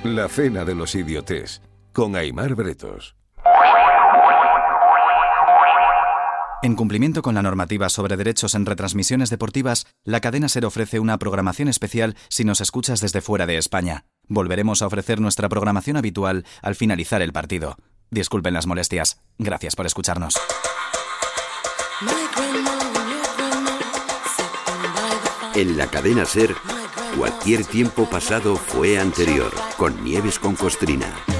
La cena de los idiotes, con Aimar Bretos. En cumplimiento con la normativa sobre derechos en retransmisiones deportivas, la cadena SER ofrece una programación especial si nos escuchas desde fuera de España. Volveremos a ofrecer nuestra programación habitual al finalizar el partido. Disculpen las molestias. Gracias por escucharnos. En la cadena SER, cualquier tiempo pasado fue anterior, con Nieves con Costrina.